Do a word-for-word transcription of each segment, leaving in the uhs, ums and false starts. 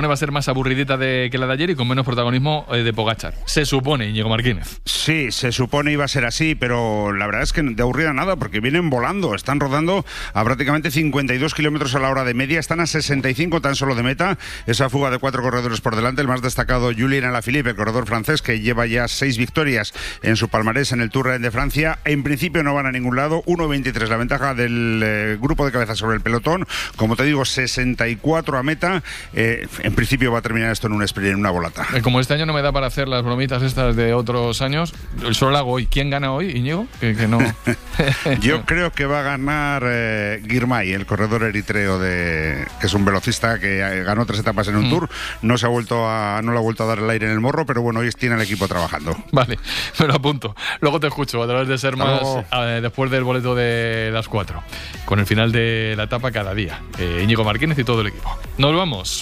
va a ser más aburridita de, que la de ayer y con menos protagonismo eh, de Pogačar. Se supone, Íñigo Martínez. Sí, se supone iba a ser así, pero la verdad es que de aburrida nada, porque vienen volando, están rodando a prácticamente cincuenta y dos kilómetros a la hora de media, están a sesenta y cinco tan solo de meta, esa fuga de cuatro corredores por delante, el más destacado Julien Alaphilippe, el corredor francés que lleva ya seis victorias en su palmarés en el Tour de Francia. En principio no van a ningún lado, uno veintitrés la ventaja del eh, grupo de cabeza sobre el pelotón, como te digo, sesenta y cuatro a meta, eh, en principio va a terminar esto en un sprint, en una volata. Como este año no me da para hacer las bromitas estas de otros años, solo la hago hoy. ¿Quién gana hoy, Íñigo? Que, que no. Yo creo que va a ganar eh, Girmay, el corredor eritreo de que es un velocista que ganó tres etapas en un mm. Tour, no se ha vuelto a no le ha vuelto a dar el aire en el morro, pero bueno, hoy tiene el equipo trabajando. Vale, me lo apunto. Luego te escucho a través de Ser Más eh, después del boleto de las cuatro, con el final de la etapa cada día. Eh, Íñigo Martínez y todo el equipo. Nos vamos.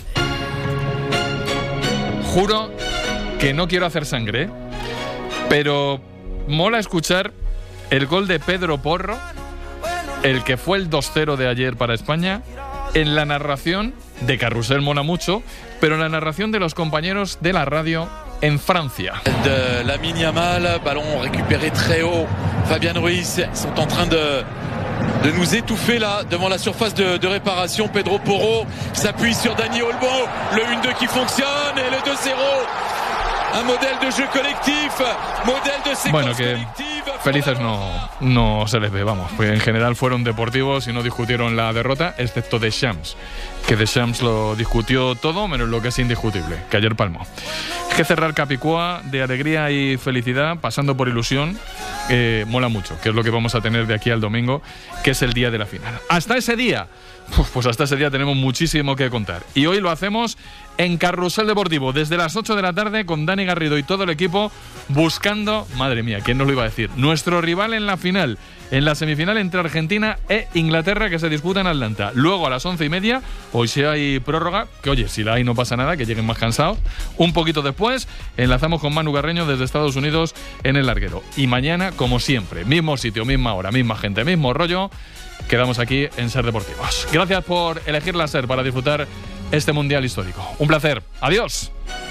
Juro que no quiero hacer sangre, ¿eh? Pero mola escuchar el gol de Pedro Porro, el que fue el dos cero de ayer para España, en la narración de Carrusel mola mucho, pero en la narración de los compañeros de la radio en Francia. De Lamine Yamal, ballon récupéré très haut. Fabian Ruiz sont en train de de nous étouffer là devant la surface de, de réparation. Pedro Porro s'appuie sur Dani Olmo, le uno dos qui fonctionne et le dos cero. Un modèle de jeu collectif, modèle de séquence bueno, que collective. Felices no, no se les ve, vamos, porque en general fueron deportivos y no discutieron la derrota, excepto Deschamps, que Deschamps lo discutió todo menos lo que es indiscutible, que ayer palmó. Es que cerrar Capicúa de alegría y felicidad, pasando por ilusión, eh, mola mucho, que es lo que vamos a tener de aquí al domingo, que es el día de la final. Hasta ese día, pues hasta ese día tenemos muchísimo que contar. Y hoy lo hacemos en Carrusel Deportivo, desde las ocho de la tarde, con Dani Garrido y todo el equipo, buscando, madre mía, ¿quién nos lo iba a decir? Nuestro rival en la final, en la semifinal entre Argentina e Inglaterra, que se disputa en Atlanta. Luego a las once y media, hoy si hay prórroga, que oye, si la hay no pasa nada, que lleguen más cansados. Un poquito después, enlazamos con Manu Carreño desde Estados Unidos en el larguero. Y mañana, como siempre, mismo sitio, misma hora, misma gente, mismo rollo, quedamos aquí en Ser Deportivos. Gracias por elegir la Ser para disfrutar este mundial histórico. Un placer. Adiós.